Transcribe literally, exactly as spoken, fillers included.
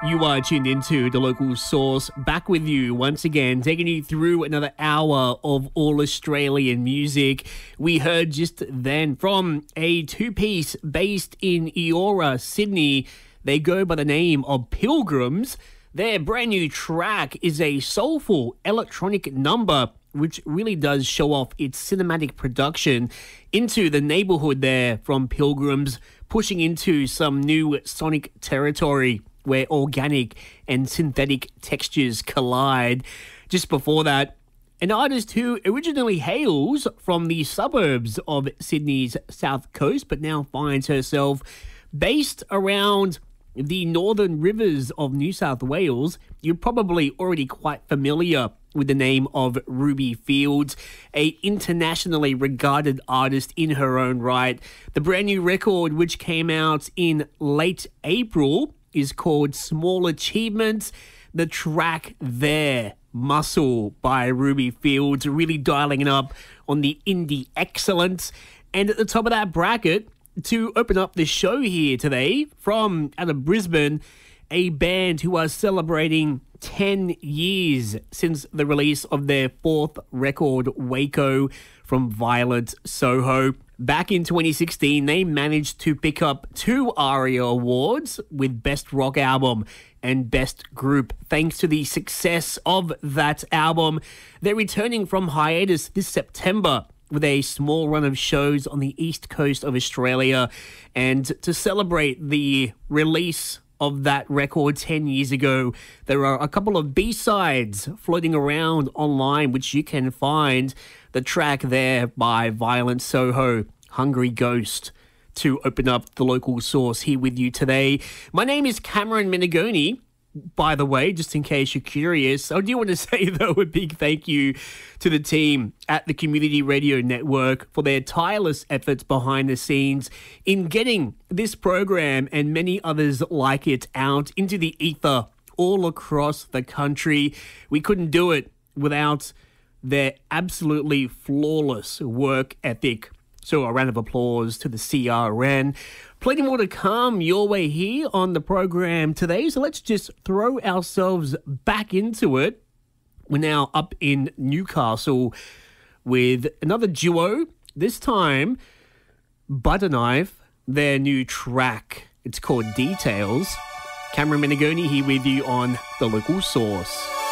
You are tuned into The Local Source, back with you once again, taking you through another hour of all Australian music. We heard just then from a two-piece based in Eora, Sydney. They go by the name of Pilgrims. Their brand new track is a soulful electronic number which really does show off its cinematic production into the neighborhood there from Pilgrims, pushing into some new sonic territory where organic and synthetic textures collide. Just before that, an artist who originally hails from the suburbs of Sydney's south coast, but now finds herself based around the northern rivers of New South Wales. You're probably already quite familiar with the name of Ruby Fields, a internationally regarded artist in her own right. The brand new record, which came out in late April, is called Small Achievements. The track there, Muscle by Ruby Fields, really dialing it up on the indie excellence. And at the top of that bracket, to open up the show here today, from out of Brisbane, a band who are celebrating ten years since the release of their fourth record, Waco, from Violent Soho. Back in twenty sixteen, they managed to pick up two ARIA awards with Best Rock Album and Best Group. Thanks to the success of that album, they're returning from hiatus this September with a small run of shows on the east coast of Australia. And to celebrate the release of that record ten years ago, there are a couple of B-sides floating around online which you can find. The track there by Violent Soho, Hungry Ghost, to open up The Local Source here with you today. My name is Cameron Menegoni. By the way, just in case you're curious, I do want to say, though, a big thank you to the team at the Community Radio Network for their tireless efforts behind the scenes in getting this program and many others like it out into the ether all across the country. We couldn't do it without their absolutely flawless work ethic. So a round of applause to the C R N. Plenty more to come your way here on the program today, so let's just throw ourselves back into it. We're now up in Newcastle with another duo, this time Butter Knife, their new track. It's called Details. Cameron Menegoni here with you on The Local Source.